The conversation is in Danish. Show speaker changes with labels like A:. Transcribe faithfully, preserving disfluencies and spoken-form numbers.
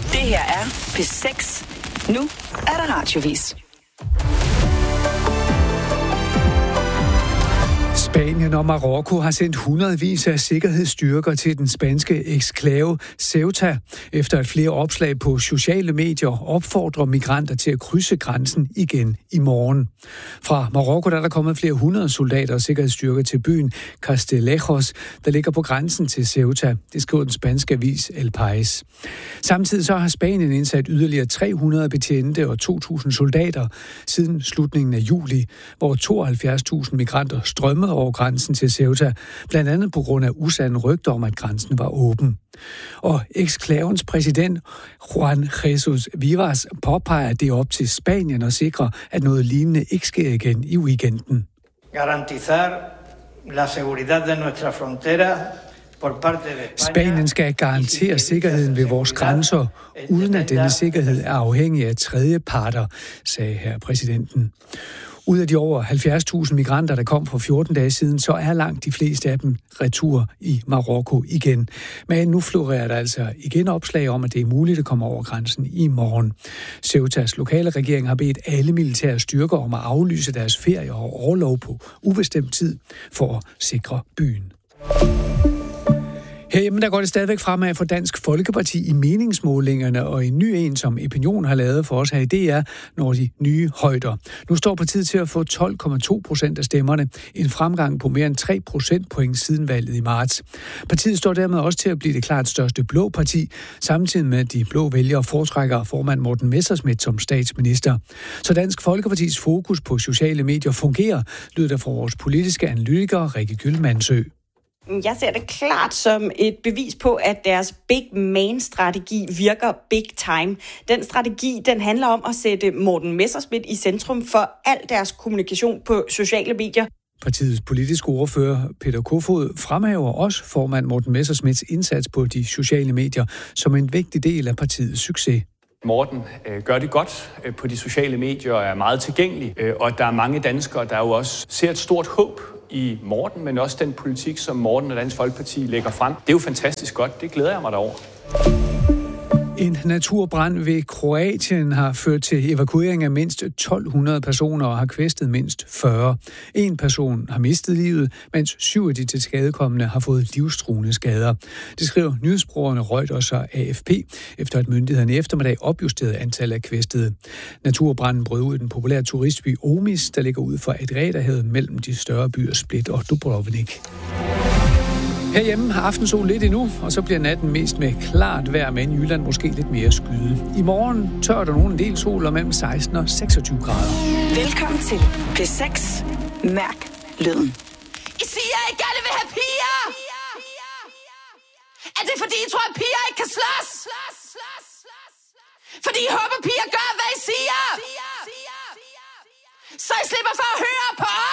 A: Det her er P seks. Nu er der radiovis.
B: Spanien og Marokko har sendt hundredvis af sikkerhedsstyrker til den spanske eksklave Ceuta, efter at flere opslag på sociale medier opfordrer migranter til at krydse grænsen igen i morgen. Fra Marokko der er der kommet flere hundrede soldater og sikkerhedsstyrker til byen Castillejos, der ligger på grænsen til Ceuta. Det skriver den spanske avis El País. Samtidig så har Spanien indsat yderligere tre hundrede betjente og to tusind soldater siden slutningen af juli, hvor tooghalvfjerds tusind migranter strømmede over grænsen til Ceuta, blandt andet på grund af usande rygter om, at grænsen var åben. Og eksklavens præsident Juan Jesus Vivas påpeger, at det er op til Spanien at sikre, at noget lignende ikke sker igen i weekenden.
C: Garantizar la seguridad de nuestra frontera.
B: Spanien skal garantere sikkerheden ved vores grænser, uden at denne sikkerhed er afhængig af tredjeparter, sagde her præsidenten. Ud af de over halvfjerds tusind migranter, der kom for fjorten dage siden, så er langt de fleste af dem retur i Marokko igen. Men nu florerer der altså igen opslag om, at det er muligt at komme over grænsen i morgen. Ceutas lokale regering har bedt alle militære styrker om at aflyse deres ferie og overlov på ubestemt tid for at sikre byen. Herhjemme der går det stadigvæk fremad for Dansk Folkeparti i meningsmålingerne, og en ny en, som Opinion har lavet for os her i D R, når de nye højder. Nu står partiet til at få tolv komma to procent af stemmerne, en fremgang på mere end tre procentpoint siden valget i marts. Partiet står dermed også til at blive det klart største blå parti, samtidig med at de blå vælgere foretrækker formand Morten Messerschmidt som statsminister. Så Dansk Folkepartis fokus på sociale medier fungerer, lyder der fra vores politiske analytiker Rikke Gyldmannsø.
D: Jeg ser det klart som et bevis på, at deres big man-strategi virker big time. Den strategi, den handler om at sætte Morten Messerschmidt i centrum for al deres kommunikation på sociale medier.
B: Partiets politiske ordfører Peter Kofod fremhæver også formand Morten Messerschmidts indsats på de sociale medier som en vigtig del af partiets succes.
E: Morten øh, gør det godt øh, på de sociale medier og er meget tilgængelig, øh, og der er mange danskere, der jo også ser et stort håb i Morten, men også den politik, som Morten og Dansk Folkeparti lægger frem. Det er jo fantastisk godt. Det glæder jeg mig derover.
B: En naturbrand ved Kroatien har ført til evakuering af mindst tolv hundrede personer og har kvæstet mindst fyrre. En person har mistet livet, mens syv af de tilskadekomne har fået livstruende skader. Det skriver nyhedsbrugerne Reuters og A F P, efter at myndighederne i eftermiddag opjusterede antallet af kvæstede. Naturbranden brød ud i den populære turistby Omis, der ligger ud for Adriaterhavet mellem de større byer Split og Dubrovnik. Herhjemme har aftensol lidt endnu, og så bliver natten mest med klart vejr, men i Jylland måske lidt mere skyde. I morgen tør der nogen en del sol og mellem seksten og seksogtyve grader.
A: Velkommen til P seks. Mærk lyden.
F: I siger, at I gerne vil have piger. Er det fordi, I tror, at piger ikke kan slås? Fordi I håber, piger gør, hvad I siger? Så I slipper for at høre på os?